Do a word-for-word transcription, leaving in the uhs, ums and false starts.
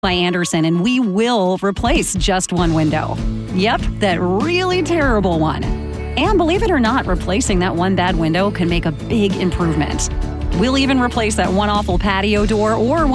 by Andersen, and we will replace just one window. Yep, that really terrible one. And believe it or not, replacing that one bad window can make a big improvement. We'll even replace that one awful patio door or one